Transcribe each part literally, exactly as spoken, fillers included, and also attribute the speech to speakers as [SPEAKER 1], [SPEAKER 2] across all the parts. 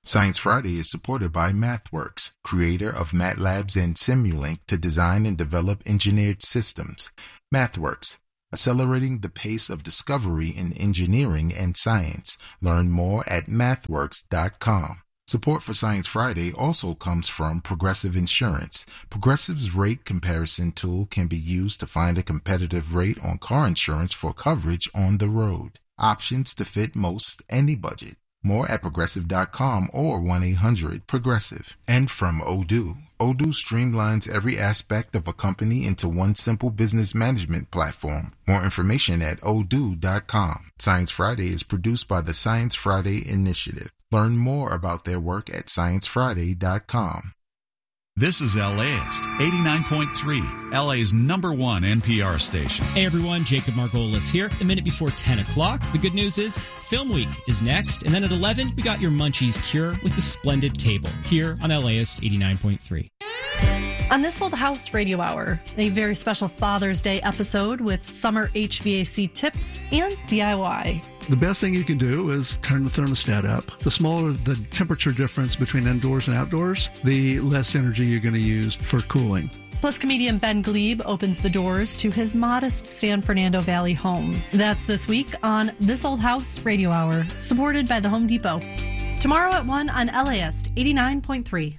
[SPEAKER 1] Science Friday is supported by MathWorks, creator of MATLabs and Simulink to design and develop engineered systems. MathWorks, accelerating the pace of discovery in engineering and science. Learn more at mathworks dot com. Support for Science Friday also comes from Progressive Insurance. Progressive's rate comparison tool can be used to find a competitive rate on car insurance for coverage on the road. Options to fit most any budget. More at progressive dot com or one eight hundred progressive. And from Odoo. Odoo streamlines every aspect of a company into one simple business management platform. More information at odoo dot com. Science Friday is produced by the Science Friday Initiative. Learn more about their work at science friday dot com.
[SPEAKER 2] This is LAist, eighty-nine point three, L A's number one N P R station.
[SPEAKER 3] Hey everyone, Jacob Margolis here. A minute before ten o'clock. The good news is Film Week is next. And then at eleven, we got your Munchies cure with the Splendid Table here on LAist eighty-nine point three.
[SPEAKER 4] On This Old House Radio Hour, a very special Father's Day episode with summer H V A C tips and D I Y.
[SPEAKER 5] The best thing you can do is turn the thermostat up. The smaller the temperature difference between indoors and outdoors, the less energy you're going to use for cooling.
[SPEAKER 4] Plus, comedian Ben Glebe opens the doors to his modest San Fernando Valley home. That's this week on This Old House Radio Hour, supported by the Home Depot. Tomorrow at one on LAist eighty-nine point three.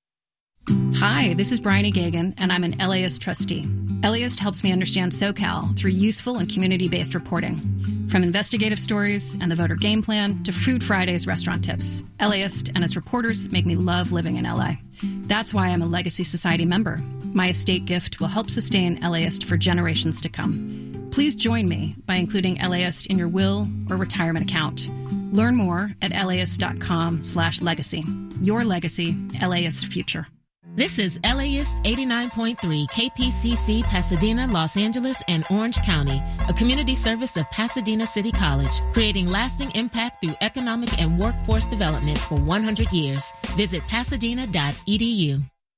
[SPEAKER 6] Hi, this is Bryony Gagan, and I'm an LAist trustee. LAist helps me understand SoCal through useful and community-based reporting. From investigative stories and the voter game plan to Food Fridays restaurant tips, LAist and its reporters make me love living in L A. That's why I'm a Legacy Society member. My estate gift will help sustain LAist for generations to come. Please join me by including LAist in your will or retirement account. Learn more at laist.com slash legacy. Your legacy, LAist future.
[SPEAKER 7] This is LAist eighty-nine point three K P C C Pasadena, Los Angeles, and Orange County, a community service of Pasadena City College, creating lasting impact through economic and workforce development for one hundred years. Visit pasadena dot e d u.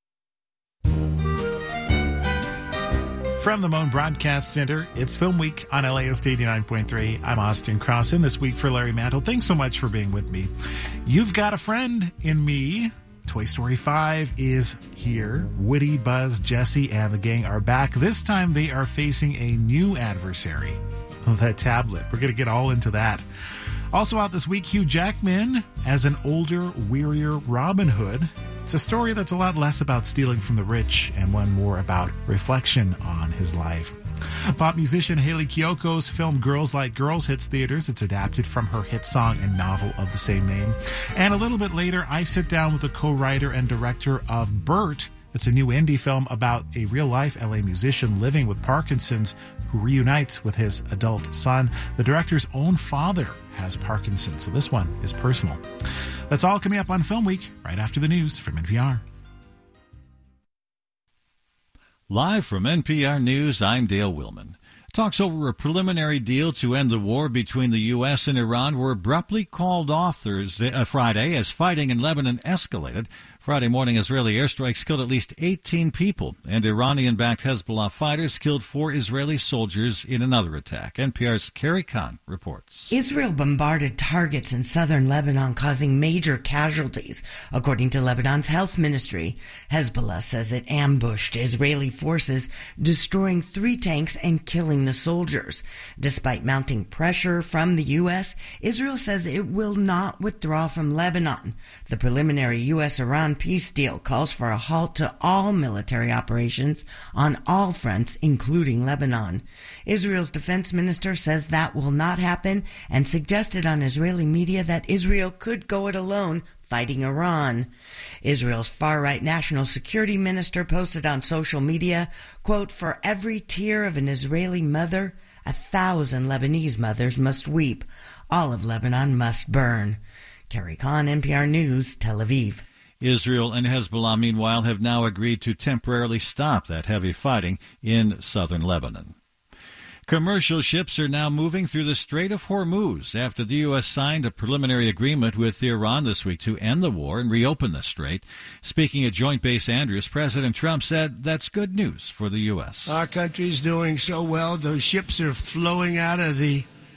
[SPEAKER 8] From the Moan Broadcast Center, it's Film Week on LAist eighty-nine point three. I'm Austin Crossan. This week for Larry Mantle. Thanks so much for being with me. You've got a friend in me. Toy Story five is here. Woody, Buzz, Jessie, and the gang are back. This time they are facing a new adversary. Oh, that tablet. We're going to get all into that. Also out this week, Hugh Jackman as an older, wearier Robin Hood. It's a story that's a lot less about stealing from the rich and one more about reflection on his life. Pop musician Hayley Kiyoko's film Girls Like Girls hits theaters. It's adapted from her hit song and novel of the same name. And a little bit later, I sit down with the co-writer and director of Bert. It's a new indie film about a real-life L A musician living with Parkinson's who reunites with his adult son. The director's own father has Parkinson's, so this one is personal. That's all coming up on Film Week, right after the news from N P R.
[SPEAKER 9] Live from N P R News, I'm Dale Willman. Talks over a preliminary deal to end the war between the U S and Iran were abruptly called off Thursday, uh, Friday as fighting in Lebanon escalated. Friday morning, Israeli airstrikes killed at least eighteen people, and Iranian-backed Hezbollah fighters killed four Israeli soldiers in another attack. N P R's Carrie Kahn reports.
[SPEAKER 10] Israel bombarded targets in southern Lebanon, causing major casualties, according to Lebanon's health ministry. Hezbollah says it ambushed Israeli forces, destroying three tanks and killing the soldiers. Despite mounting pressure from the U S, Israel says it will not withdraw from Lebanon. The preliminary U S-Iran peace deal calls for a halt to all military operations on all fronts, including Lebanon. Israel's defense minister says that will not happen and suggested on Israeli media that Israel could go it alone fighting Iran. Israel's far-right national security minister posted on social media, quote, "For every tear of an Israeli mother, a thousand Lebanese mothers must weep. All of Lebanon must burn." Carrie Kahn, N P R News, Tel Aviv.
[SPEAKER 9] Israel and Hezbollah, meanwhile, have now agreed to temporarily stop that heavy fighting in southern Lebanon. Commercial ships are now moving through the Strait of Hormuz after the U S signed a preliminary agreement with Iran this week to end the war and reopen the strait. Speaking at Joint Base Andrews, President Trump said that's good news for the U S.
[SPEAKER 11] Our country's doing so well. Those ships are flowing out of the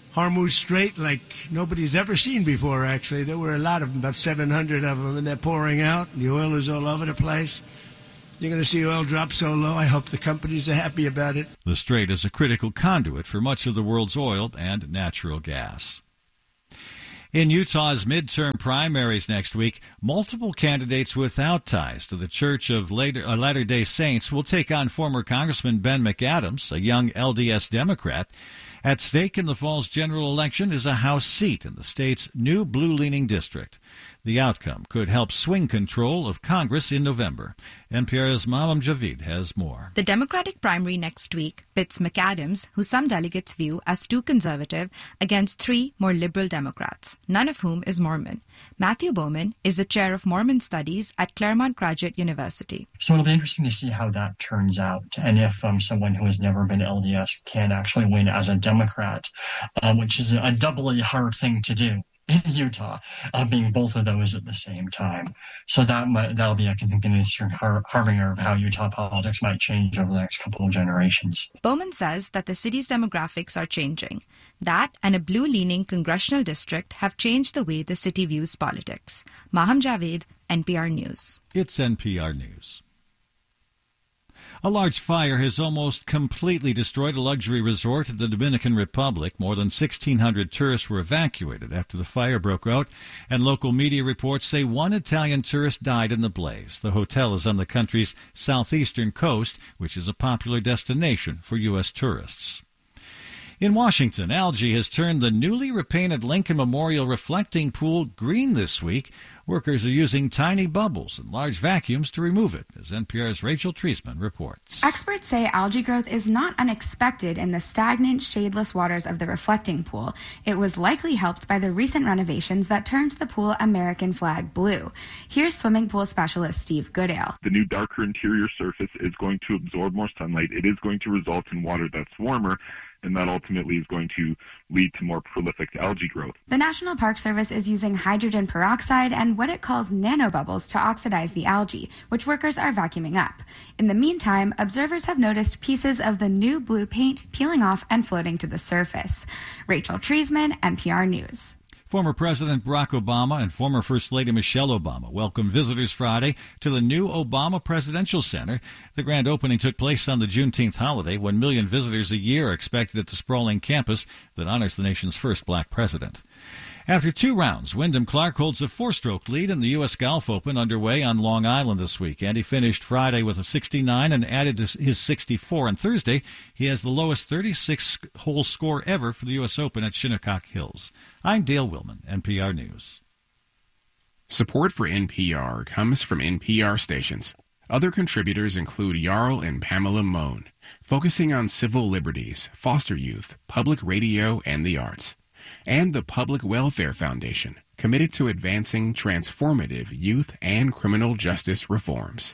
[SPEAKER 11] Hormuz Strait like nobody's ever seen before, actually. There were a lot of them, about seven hundred of them, and they're pouring out. The oil is all over the place. You're going to see oil drop so low, I hope the companies are happy about it.
[SPEAKER 9] The strait is a critical conduit for much of the world's oil and natural gas. In Utah's midterm primaries next week, multiple candidates without ties to the Church of Latter-day Saints will take on former Congressman Ben McAdams, a young L D S Democrat. At stake in the fall's general election is a House seat in the state's new blue-leaning district. The outcome could help swing control of Congress in November. N P R's Malam Javid has more.
[SPEAKER 12] The Democratic primary next week pits McAdams, who some delegates view as too conservative, against three more liberal Democrats, none of whom is Mormon. Matthew Bowman is the chair of Mormon Studies at Claremont Graduate University.
[SPEAKER 13] So it'll be interesting to see how that turns out, and if um, someone who has never been L D S can actually win as a Democrat, uh, which is a doubly hard thing to do in Utah, uh, being both of those at the same time. So that might, that'll be, I think, an interesting har- harbinger of how Utah politics might change over the next couple of generations.
[SPEAKER 12] Bowman says that the city's demographics are changing. That and a blue-leaning congressional district have changed the way the city views politics. Maham Javed, N P R News.
[SPEAKER 9] It's N P R News. A large fire has almost completely destroyed a luxury resort in the Dominican Republic. More than sixteen hundred tourists were evacuated after the fire broke out, and local media reports say one Italian tourist died in the blaze. The hotel is on the country's southeastern coast, which is a popular destination for U S tourists. In Washington, algae has turned the newly repainted Lincoln Memorial reflecting pool green this week. Workers are using tiny bubbles and large vacuums to remove it, as N P R's Rachel Treisman reports.
[SPEAKER 14] Experts say algae growth is not unexpected in the stagnant, shadeless waters of the reflecting pool. It was likely helped by the recent renovations that turned the pool American flag blue. Here's swimming pool specialist Steve Goodale.
[SPEAKER 15] The new darker interior surface is going to absorb more sunlight. It is going to result in water that's warmer, and that ultimately is going to lead to more prolific algae growth.
[SPEAKER 14] The National Park Service is using hydrogen peroxide and what it calls nanobubbles to oxidize the algae, which workers are vacuuming up. In the meantime, observers have noticed pieces of the new blue paint peeling off and floating to the surface. Rachel Treisman, N P R News.
[SPEAKER 9] Former President Barack Obama and former First Lady Michelle Obama welcomed visitors Friday to the new Obama Presidential Center. The grand opening took place on the Juneteenth holiday, when million visitors a year are expected at the sprawling campus that honors the nation's first black president. After two rounds, Wyndham Clark holds a four-stroke lead in the U S Golf Open underway on Long Island this weekend. He finished Friday with a sixty-nine and added his sixty-four on Thursday. He has the lowest thirty-six hole score ever for the U S Open at Shinnecock Hills. I'm Dale Willman, N P R News.
[SPEAKER 16] Support for N P R comes from N P R stations. Other contributors include Jarl and Pamela Mohn, focusing on civil liberties, foster youth, public radio, and the arts. And the Public Welfare Foundation, committed to advancing transformative youth and criminal justice reforms.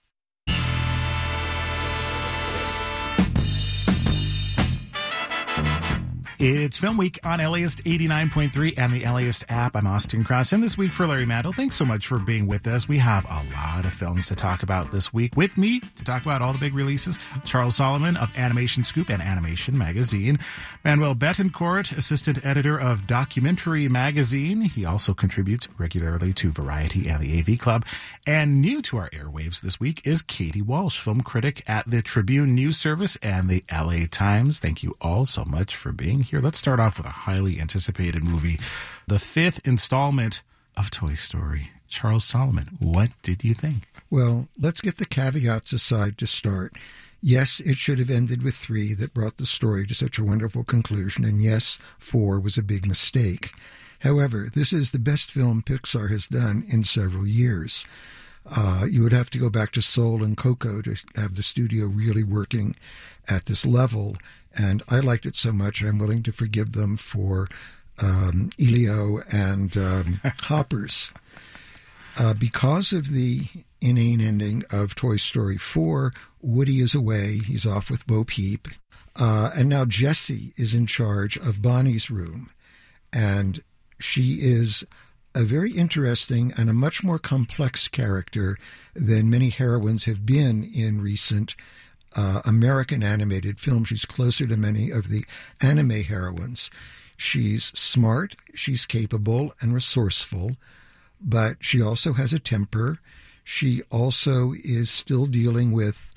[SPEAKER 8] It's Film Week on LAist eighty-nine point three and the LAist app. I'm Austin Cross, and this week for Larry Mantle. Thanks so much for being with us. We have a lot of films to talk about this week. With me to talk about all the big releases, Charles Solomon of Animation Scoop and Animation Magazine. Manuel Betancourt, assistant editor of Documentary Magazine. He also contributes regularly to Variety and the A V Club. And new to our airwaves this week is Katie Walsh, film critic at the Tribune News Service and the L A Times. Thank you all so much for being here. Here, let's start off with a highly anticipated movie, the fifth installment of Toy Story. Charles Solomon, what did you think?
[SPEAKER 17] Well, let's get the caveats aside to start. Yes, it should have ended with three that brought the story to such a wonderful conclusion, and yes, four was a big mistake. However, this is the best film Pixar has done in several years. Uh, you would have to go back to Soul and Coco to have the studio really working at this level. And I liked it so much, I'm willing to forgive them for um, Elio and um, Hoppers. Uh, because of the inane ending of Toy Story four, Woody is away. He's off with Bo Peep. Uh, and now Jessie is in charge of Bonnie's room. And she is a very interesting and a much more complex character than many heroines have been in recent Uh, American animated film. She's closer to many of the anime heroines. She's smart, she's capable and resourceful, but she also has a temper. She also is still dealing with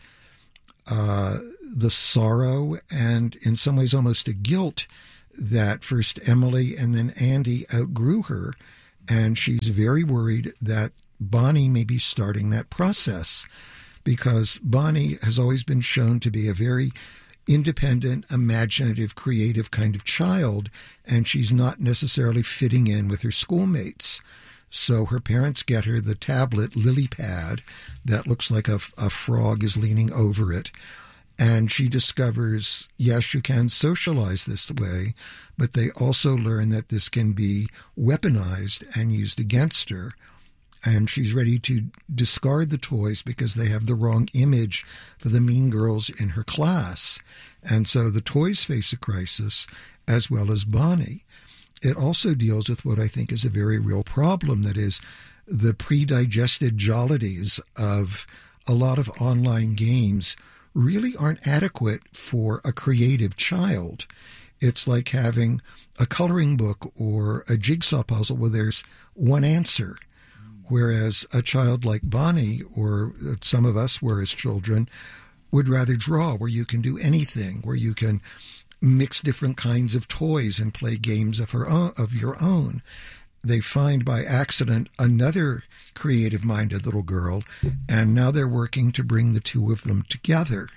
[SPEAKER 17] uh, the sorrow and in some ways almost a guilt that first Emily and then Andy outgrew her, and she's very worried that Bonnie may be starting that process because Bonnie has always been shown to be a very independent, imaginative, creative kind of child, and she's not necessarily fitting in with her schoolmates. So her parents get her the tablet Lily Pad that looks like a, a frog is leaning over it. And she discovers, yes, you can socialize this way, but they also learn that this can be weaponized and used against her. And she's ready to discard the toys because they have the wrong image for the mean girls in her class. And so the toys face a crisis, as well as Bonnie. It also deals with what I think is a very real problem, that is the pre-digested jollities of a lot of online games really aren't adequate for a creative child. It's like having a coloring book or a jigsaw puzzle where there's one answer. Whereas a child like Bonnie, or some of us were as children, would rather draw, where you can do anything, where you can mix different kinds of toys and play games of her own, of your own. They find by accident another creative-minded little girl, and now they're working to bring the two of them together.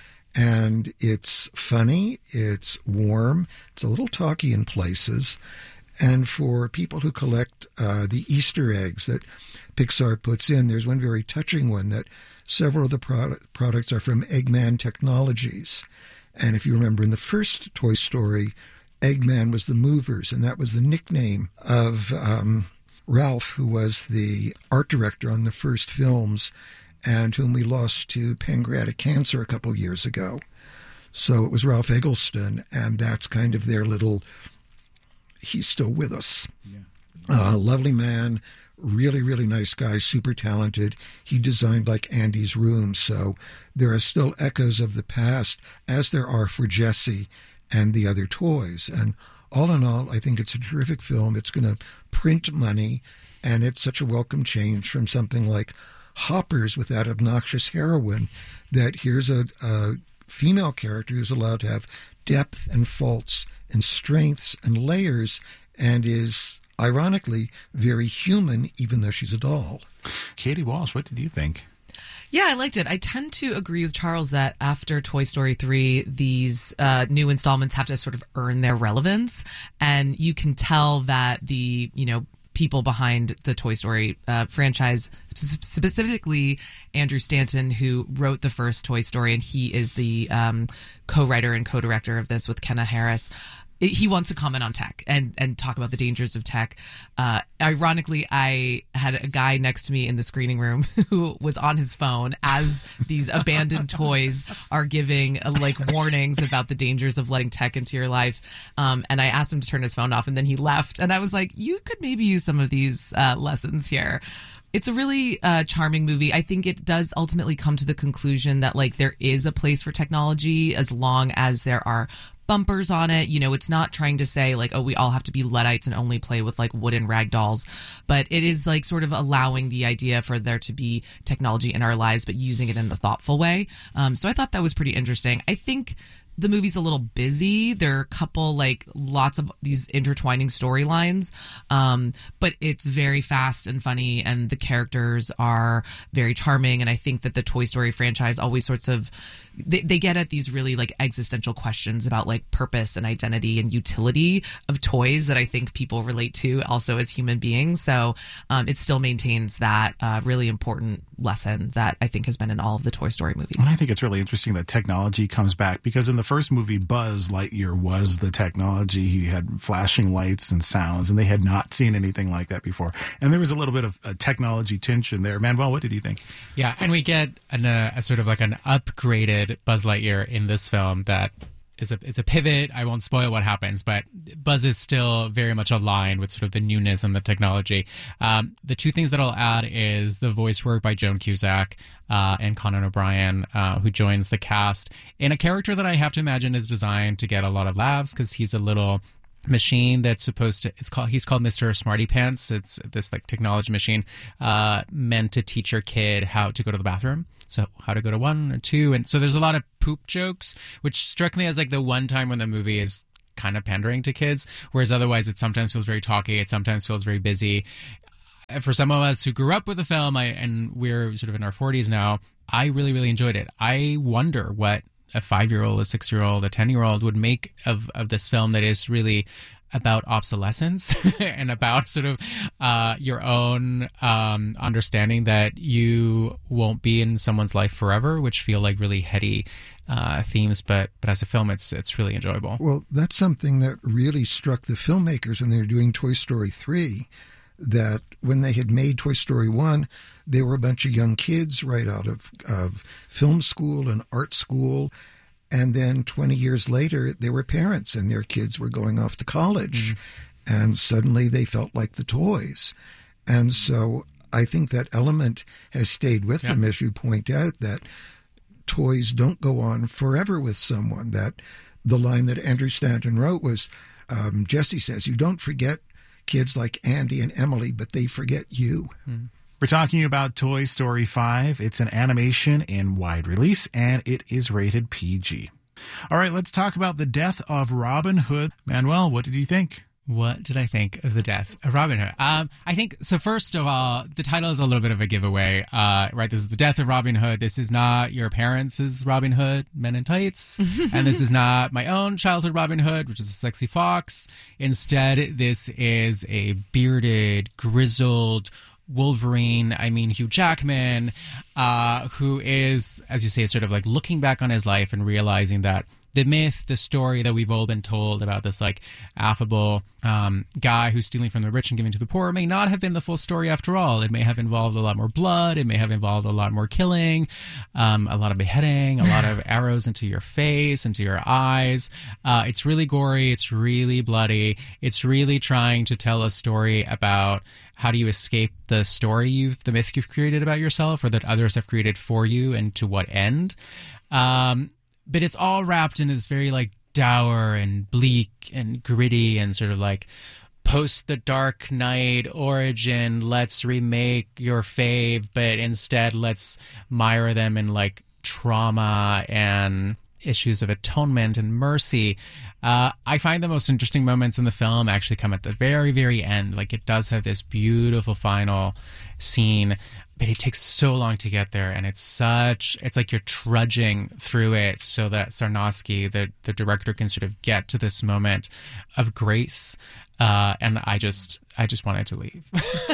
[SPEAKER 17] And it's funny, it's warm, it's a little talky in places. And for people who collect uh, the Easter eggs that Pixar puts in, there's one very touching one that several of the product, products are from Eggman Technologies. And if you remember in the first Toy Story, Eggman was the Movers, and that was the nickname of um, Ralph, who was the art director on the first films and whom we lost to pancreatic cancer a couple years ago. So it was Ralph Eggleston, and that's kind of their little... He's still with us. Yeah. Uh, lovely man, really, really nice guy, super talented. He designed like Andy's room, so there are still echoes of the past, as there are for Jessie and the other toys. And all in all, I think it's a terrific film. It's going to print money, and it's such a welcome change from something like Hoppers with that obnoxious heroine, that here's a, a female character who's allowed to have depth and faults and strengths and layers, and is, ironically, very human, even though she's a doll.
[SPEAKER 8] Katie Walsh, what did you think?
[SPEAKER 18] Yeah, I liked it. I tend to agree with Charles that after Toy Story three, these uh, new installments have to sort of earn their relevance, and you can tell that the, you know, people behind the Toy Story uh, franchise, specifically Andrew Stanton, who wrote the first Toy Story, and he is the um, co-writer and co-director of this with Kenna Harris. He wants to comment on tech and, and talk about the dangers of tech. Uh, ironically, I had a guy next to me in the screening room who was on his phone as these abandoned toys are giving uh, like warnings about the dangers of letting tech into your life. Um, and I asked him to turn his phone off, and then he left. And I was like, you could maybe use some of these uh, lessons here. It's a really uh, charming movie. I think it does ultimately come to the conclusion that like there is a place for technology as long as there are bumpers on it. You know, it's not trying to say like, oh, we all have to be Luddites and only play with like wooden rag dolls, but it is like sort of allowing the idea for there to be technology in our lives, but using it in a thoughtful way. Um, so I thought that was pretty interesting. I think the movie's a little busy. There are a couple, like, lots of these intertwining storylines, um, but it's very fast and funny, and the characters are very charming. And I think that the Toy Story franchise always sorts of, they, they get at these really, like, existential questions about, like, purpose and identity and utility of toys that I think people relate to also as human beings. So um, it still maintains that uh, really important lesson that I think has been in all of the Toy Story movies.
[SPEAKER 8] I think it's really interesting that technology comes back, because in the first movie, Buzz Lightyear was the technology. He had flashing lights and sounds, and they had not seen anything like that before. And there was a little bit of a technology tension there. Manuel, what did you think?
[SPEAKER 19] Yeah, and we get an, uh, a sort of like an upgraded Buzz Lightyear in this film that is a it's a pivot. I won't spoil what happens, but Buzz is still very much aligned with sort of the newness and the technology. Um, the two things that I'll add is the voice work by Joan Cusack uh, and Conan O'Brien, uh, who joins the cast in a character that I have to imagine is designed to get a lot of laughs, because he's a little machine that's supposed to, it's called, he's called Mister Smarty Pants. It's this like technology machine uh, meant to teach your kid how to go to the bathroom. So how to go to one or two. And so there's a lot of poop jokes, which struck me as like the one time when the movie is kind of pandering to kids, whereas otherwise it sometimes feels very talky. It sometimes feels very busy. For some of us who grew up with the film, I, and we're sort of in our forties now, I really, really enjoyed it. I wonder what a five-year-old, a six-year-old, a ten-year-old would make of, of this film that is really about obsolescence and about sort of uh, your own um, understanding that you won't be in someone's life forever, which feel like really heady uh, themes. But but as a film, it's it's really enjoyable.
[SPEAKER 17] Well, that's something that really struck the filmmakers when they were doing Toy Story three, that when they had made Toy Story one, they were a bunch of young kids right out of, of film school and art school. And then twenty years later, they were parents and their kids were going off to college. Mm-hmm. And suddenly they felt like the toys. And so I think that element has stayed with yeah. them, as you point out, that toys don't go on forever with someone. That the line that Andrew Stanton wrote was, um, Jesse says, you don't forget kids like Andy and Emily, but they forget you.
[SPEAKER 8] Mm. We're talking about Toy Story five. It's an animation in wide release, and it is rated P G. All right, let's talk about the death of Robin Hood. Manuel, what did you think?
[SPEAKER 19] What did I think of the death of Robin Hood? Um, I think, so first of all, the title is a little bit of a giveaway, uh, right? This is the death of Robin Hood. This is not your parents' Robin Hood, Men in Tights. And this is not my own childhood Robin Hood, which is a sexy fox. Instead, this is a bearded, grizzled Wolverine, I mean Hugh Jackman, uh, who is, as you say, sort of like looking back on his life and realizing that the myth, the story that we've all been told about this like affable um, guy who's stealing from the rich and giving to the poor may not have been the full story after all. It may have involved a lot more blood. It may have involved a lot more killing, um, a lot of beheading, a lot of arrows into your face, into your eyes. Uh, it's really gory. It's really bloody. It's really trying to tell a story about how do you escape the story you've, the myth you've created about yourself or that others have created for you, and to what end. Um, But it's all wrapped in this very like dour and bleak and gritty and sort of like post the Dark Knight origin. Let's remake your fave, but instead let's mire them in like trauma and issues of atonement and mercy. Uh, I find the most interesting moments in the film actually come at the very, very end. Like it does have this beautiful final scene, but it takes so long to get there, and it's such, it's like you're trudging through it so that Sarnowski, the, the director, can sort of get to this moment of grace. Uh, and I just, I just wanted to leave.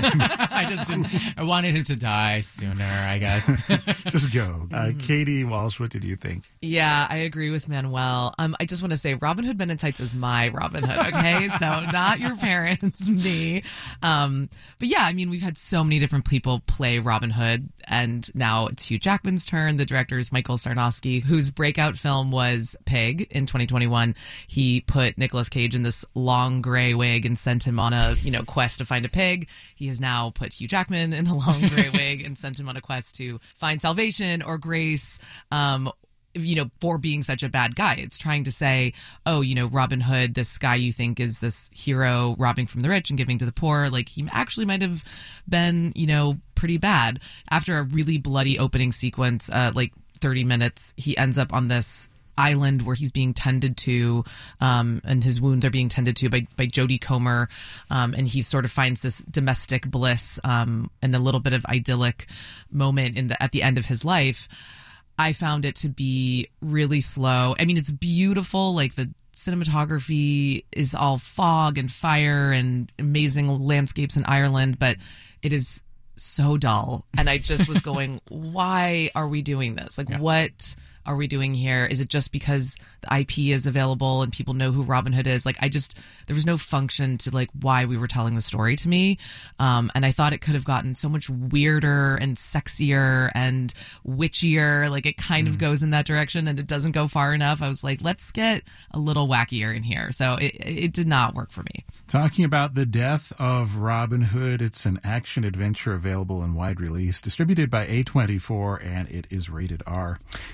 [SPEAKER 19] I just didn't, I wanted him to die sooner, I guess.
[SPEAKER 8] Just go. Uh, Katie Walsh, what did you think?
[SPEAKER 18] Yeah, I agree with Manuel. Um, I just want to say Robin Hood Men in Tights is my Robin Hood, okay? So not your parents, me. Um, but yeah, I mean, we've had so many different people play Robin Hood, and now it's Hugh Jackman's turn. The director is Michael Sarnowski, whose breakout film was Pig in twenty twenty-one. He put Nicolas Cage in this long gray wig and sent him on a, you know, quest to find a pig. He has now put Hugh Jackman in a long gray wig and sent him on a quest to find salvation or grace, um, you know, for being such a bad guy. It's trying to say, oh, you know, Robin Hood, this guy you think is this hero robbing from the rich and giving to the poor, like he actually might have been, you know, pretty bad. After a really bloody opening sequence, uh, like thirty minutes, he ends up on this island where he's being tended to, um, and his wounds are being tended to by, by Jodie Comer. Um, and he sort of finds this domestic bliss, um, and a little bit of idyllic moment in the, at the end of his life. I found it to be really slow. I mean, it's beautiful. Like the cinematography is all fog and fire and amazing landscapes in Ireland, but it is so dull. And I just was going, why are we doing this? Like, yeah. What are we doing here? Is it just because the I P is available and people know who Robin Hood is? Like, I just, there was no function to like why we were telling the story to me. Um, and I thought it could have gotten so much weirder and sexier and witchier. Like it kind mm. of goes in that direction and it doesn't go far enough. I was like, let's get a little wackier in here. So it, it did not work for me.
[SPEAKER 8] Talking about the death of Robin Hood, it's an action adventure available in wide release, distributed by A twenty-four, and it is rated R. Well, let's talk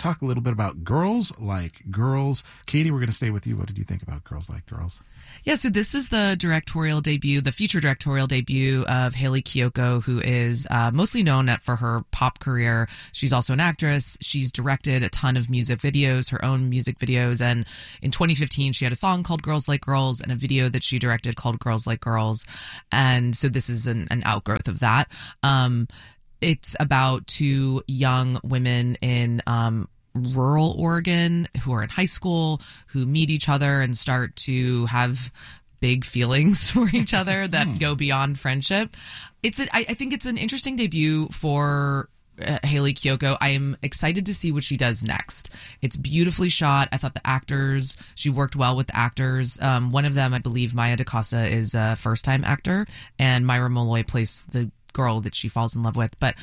[SPEAKER 8] talk a little bit about Girls Like Girls. Katie, we're going to stay with you. What did you think about Girls Like Girls?
[SPEAKER 18] Yeah, so this is the directorial debut, the feature directorial debut of Hayley Kiyoko, who is uh, mostly known for her pop career. She's also an actress. She's directed a ton of music videos, her own music videos. And in twenty fifteen, she had a song called Girls Like Girls and a video that she directed called Girls Like Girls. And so this is an, an outgrowth of that. Um, it's about two young women in um, rural Oregon who are in high school, who meet each other and start to have big feelings for each other that go beyond friendship. It's a, I, I think it's an interesting debut for uh, Hayley Kiyoko. I am excited to see what she does next. It's beautifully shot. I thought the actors, she worked well with the actors. Um, one of them, I believe, Maya DaCosta, is a first-time actor, and Myra Molloy plays the girl that she falls in love with. But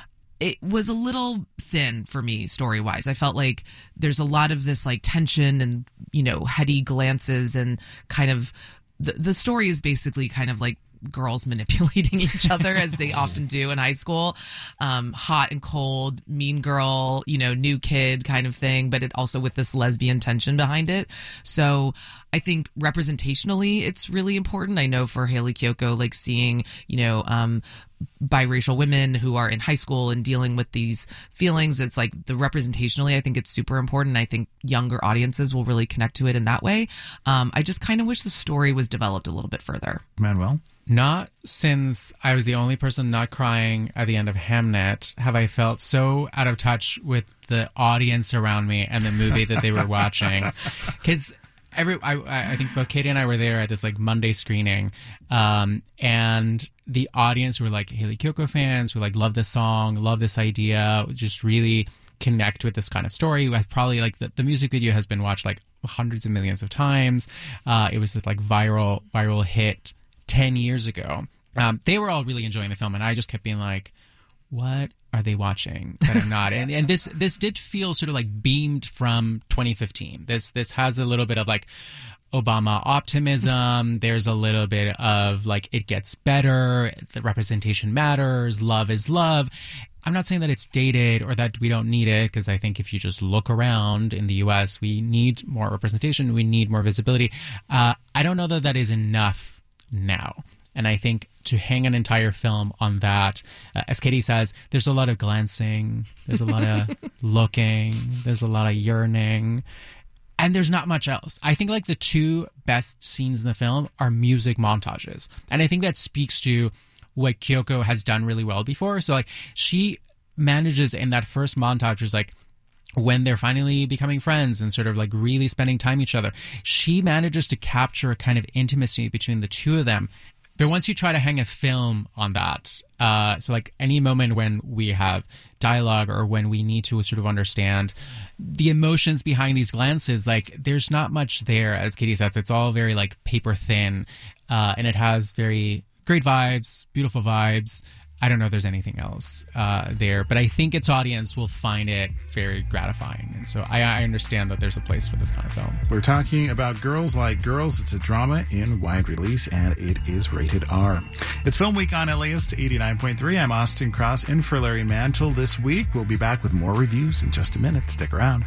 [SPEAKER 18] it was a little thin for me story-wise. I felt like there's a lot of this like tension and, you know, heady glances and kind of the, the story is basically kind of like girls manipulating each other as they often do in high school. Um, hot and cold, mean girl, you know, new kid kind of thing, but it also with this lesbian tension behind it. So I think representationally, it's really important. I know for Hayley Kiyoko, like seeing, you know, um, biracial women who are in high school and dealing with these feelings, it's like the representationally, I think it's super important. I think younger audiences will really connect to it in that way. Um, I just kind of wish the story was developed a little bit further.
[SPEAKER 8] Manuel?
[SPEAKER 19] Not since I was the only person not crying at the end of Hamnet have I felt so out of touch with the audience around me and the movie that they were watching. Because every I, I think both Katie and I were there at this like Monday screening, um, and the audience were like Hayley Kiyoko fans who like love this song, love this idea, just really connect with this kind of story. Probably like the, the music video has been watched like hundreds of millions of times. Uh, it was this like viral viral hit ten years ago. Um, they were all really enjoying the film, and I just kept being like, what are they watching that I'm not? and and this this did feel sort of like beamed from twenty fifteen. This this has a little bit of like Obama optimism. There's a little bit of like it gets better, the representation matters, love is love. I'm not saying that it's dated or that we don't need it, because I think if you just look around in the U S, we need more representation, we need more visibility. Uh, I don't know that that is enough now. And I think to hang an entire film on that, uh, as Katie says, there's a lot of glancing, there's a lot of looking, there's a lot of yearning, and there's not much else. I think like the two best scenes in the film are music montages. And I think that speaks to what Kiyoko has done really well before. So like she manages in that first montage, is like when they're finally becoming friends and sort of like really spending time with each other, she manages to capture a kind of intimacy between the two of them. But once you try to hang a film on that, uh, so like any moment when we have dialogue or when we need to sort of understand the emotions behind these glances, like there's not much there, as Katie says. It's all very like paper thin, uh, and it has very great vibes, beautiful vibes. I don't know if there's anything else uh, there, but I think its audience will find it very gratifying. And so I, I understand that there's a place for this kind of film.
[SPEAKER 8] We're talking about Girls Like Girls. It's a drama in wide release, and it is rated R. It's Film Week on L A S eighty-nine point three. I'm Austin Cross in for Larry Mantle this week. We'll be back with more reviews in just a minute. Stick around.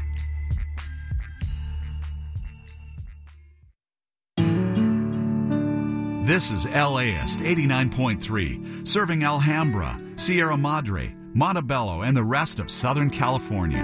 [SPEAKER 2] This is L A S eighty-nine point three, serving Alhambra, Sierra Madre, Montebello, and the rest of Southern California.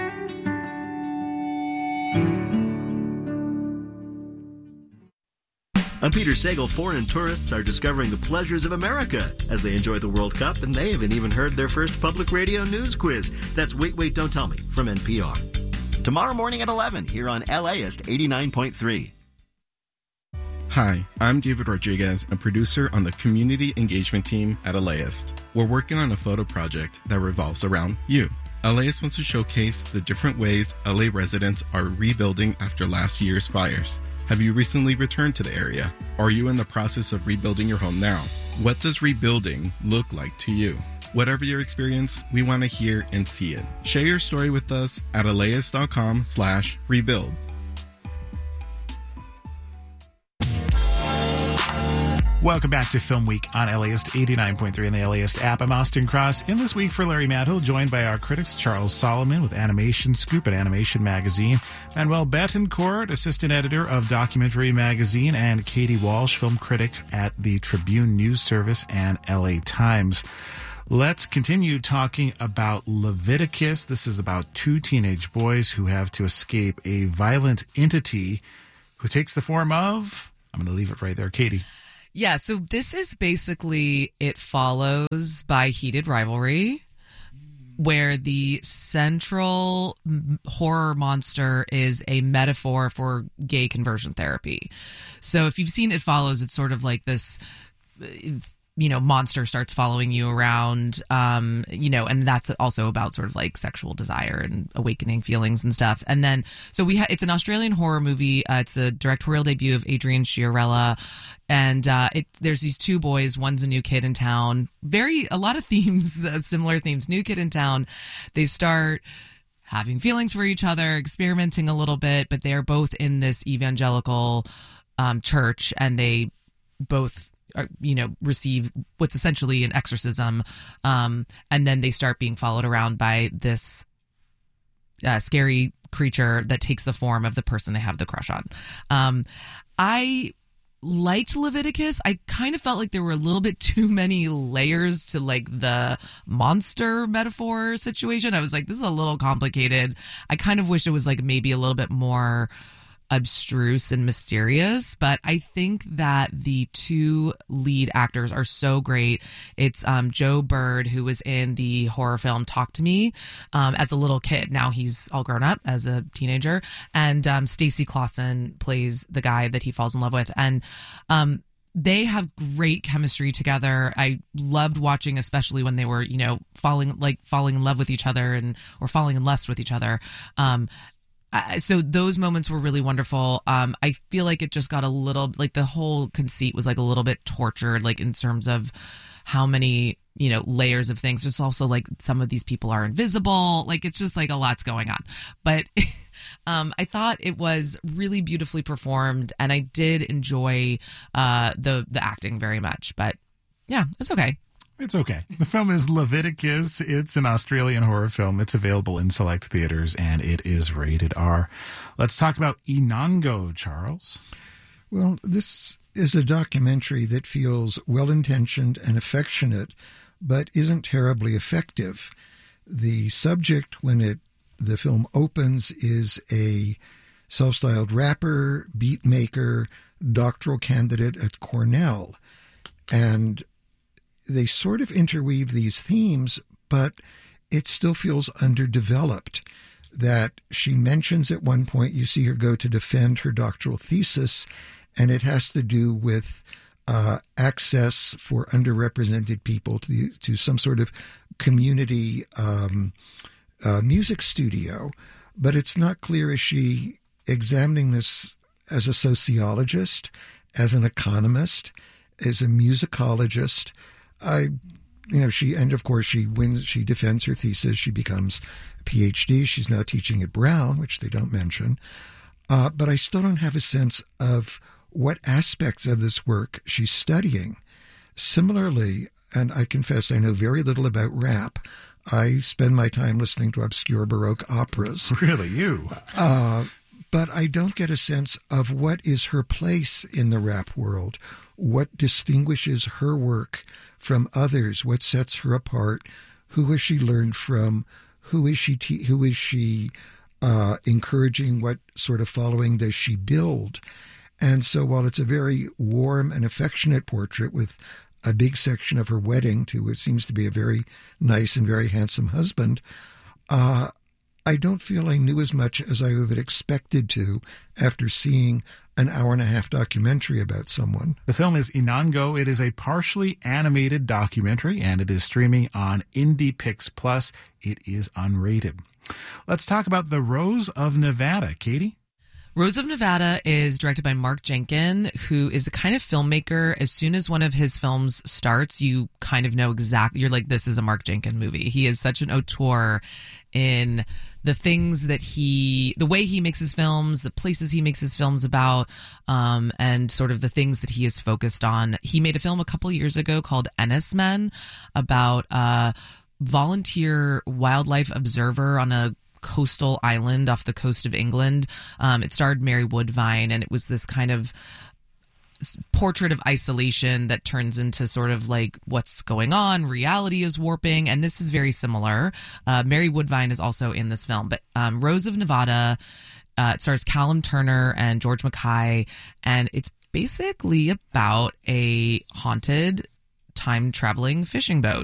[SPEAKER 20] I'm Peter Sagal. Foreign tourists are discovering the pleasures of America as they enjoy the World Cup, and they haven't even heard their first public radio news quiz. That's Wait, Wait, Don't Tell Me from N P R. Tomorrow morning at eleven here on L A S eighty-nine point three.
[SPEAKER 21] Hi, I'm David Rodriguez, a producer on the community engagement team at LAist. We're working on a photo project that revolves around you. LAist wants to showcase the different ways L A residents are rebuilding after last year's fires. Have you recently returned to the area? Are you in the process of rebuilding your home now? What does rebuilding look like to you? Whatever your experience, we want to hear and see it. Share your story with us at LAist.com slash rebuild.
[SPEAKER 8] Welcome back to Film Week on L A S T eighty-nine point three and the L A S T app. I'm Austin Cross. In this week for Larry Mantle, joined by our critics Charles Solomon with Animation Scoop at Animation Magazine, Manuel Betancourt, assistant editor of Documentary Magazine, and Katie Walsh, film critic at the Tribune News Service and L A Times. Let's continue talking about Leviticus. This is about two teenage boys who have to escape a violent entity who takes the form of... I'm going to leave it right there. Katie.
[SPEAKER 18] Yeah, so this is basically It Follows by Heated Rivalry, where the central horror monster is a metaphor for gay conversion therapy. So if you've seen It Follows, it's sort of like this... you know, monster starts following you around, um, you know, and that's also about sort of like sexual desire and awakening feelings and stuff. And then, so we ha- it's an Australian horror movie. Uh, it's the directorial debut of Adrian Chiarella. And uh, it, there's these two boys. One's a new kid in town. Very, a lot of themes, uh, similar themes. New kid in town. They start having feelings for each other, experimenting a little bit, but they are both in this evangelical um, church, and they both you know, receive what's essentially an exorcism. Um, and then they start being followed around by this uh, scary creature that takes the form of the person they have the crush on. Um, I liked Leviticus. I kind of felt like there were a little bit too many layers to like the monster metaphor situation. I was like, this is a little complicated. I kind of wish it was like maybe a little bit more abstruse and mysterious, but I think that the two lead actors are so great. It's um, Joe Bird, who was in the horror film Talk to Me um, as a little kid. Now he's all grown up as a teenager. And um, Stacey Clausen plays the guy that he falls in love with. And um, they have great chemistry together. I loved watching, especially when they were, you know, falling like falling in love with each other and or falling in lust with each other. Um, Uh, so those moments were really wonderful. Um, I feel like it just got a little, like the whole conceit was like a little bit tortured, like in terms of how many, you know, layers of things. It's also like some of these people are invisible. Like it's just like a lot's going on. But um, I thought it was really beautifully performed, and I did enjoy uh, the the acting very much. But yeah, it's okay.
[SPEAKER 8] It's okay. The film is Leviticus. It's an Australian horror film. It's available in select theaters, and it is rated R. Let's talk about Inango, Charles.
[SPEAKER 17] Well, this is a documentary that feels well-intentioned and affectionate, but isn't terribly effective. The subject, when it the film opens, is a self-styled rapper, beat maker, doctoral candidate at Cornell. And they sort of interweave these themes, but it still feels underdeveloped. That she mentions at one point, you see her go to defend her doctoral thesis, and it has to do with uh, access for underrepresented people to, the, to some sort of community um, uh, music studio. But it's not clear, is she examining this as a sociologist, as an economist, as a musicologist? I, you know, she, and of course she wins, she defends her thesis, she becomes a P H D, she's now teaching at Brown, which they don't mention, uh, but I still don't have a sense of what aspects of this work she's studying. Similarly, and I confess I know very little about rap, I spend my time listening to obscure Baroque operas.
[SPEAKER 8] Really, you?
[SPEAKER 17] Uh, but I don't get a sense of what is her place in the rap world, what distinguishes her work from others, what sets her apart, who has she learned from, who is she te- who is she uh, encouraging, what sort of following does she build? And so while it's a very warm and affectionate portrait with a big section of her wedding to what seems to be a very nice and very handsome husband, uh, I don't feel I knew as much as I would have expected to after seeing an hour and a half documentary about someone.
[SPEAKER 8] The film is Inango. It is a partially animated documentary, and it is streaming on IndiePix Plus. It is unrated. Let's talk about The Rose of Nevada. Katie?
[SPEAKER 18] Rose of Nevada is directed by Mark Jenkin, who is the kind of filmmaker, as soon as one of his films starts, you kind of know exactly, you're like, this is a Mark Jenkin movie. He is such an auteur in the things that he, the way he makes his films, the places he makes his films about, um, and sort of the things that he is focused on. He made a film a couple years ago called Ennis Men about a volunteer wildlife observer on a coastal island off the coast of England. Um, it starred Mary Woodvine, and it was this kind of portrait of isolation that turns into sort of like what's going on. Reality is warping, and this is very similar. Uh, Mary Woodvine is also in this film, but um, Rose of Nevada, uh, it stars Callum Turner and George Mackay, and it's basically about a haunted time-traveling fishing boat.